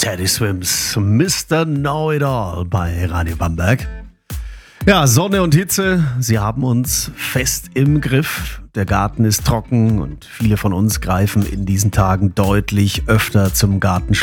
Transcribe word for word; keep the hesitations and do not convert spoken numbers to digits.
Teddy Swims, Mister Know-It-All bei Radio Bamberg. Ja, Sonne und Hitze, sie haben uns fest im Griff. Der Garten ist trocken und viele von uns greifen in diesen Tagen deutlich öfter zum Garten.